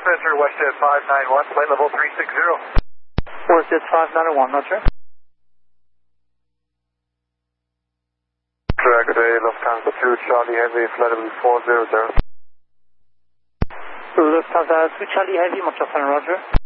Center, WestJet 591, flight level 360. WestJet 591, roger. Good day, Lufthansa 2 Charlie Heavy, flight level 400. Lufthansa 2 Charlie Heavy, Montreal, roger.